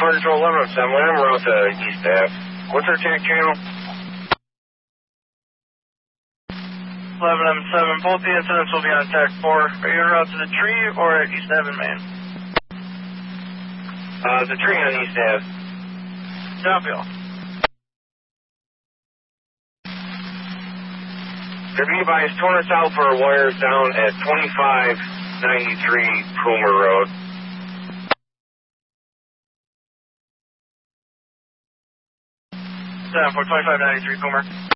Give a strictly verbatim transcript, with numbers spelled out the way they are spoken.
Fire Control eleven oh seven, I'm route to East Ave. What's our attack channel? eleven M seven, both the incidents will be on attack four. Are you en route to the tree or at East Ave in Maine? Uh, the tree on East Ave. Copy all. Could be advised, torn us out for wires down at twenty-five ninety-three Coomer Road. seven for twenty-five ninety-three Coomer.